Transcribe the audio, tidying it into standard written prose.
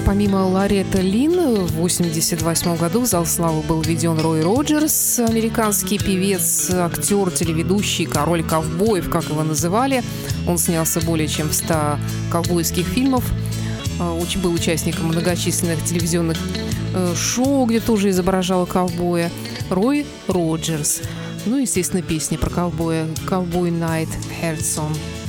Помимо Лоретты Линн, в 1988 году в зал славы был введен Рой Роджерс, американский певец, актер, телеведущий, король ковбоев, как его называли. Он снялся более чем в 100 ковбойских фильмов, был участником многочисленных телевизионных шоу, где тоже изображал ковбоя. Рой Роджерс. Ну, естественно, песни про ковбоя. «Cowboy Night Heart Song».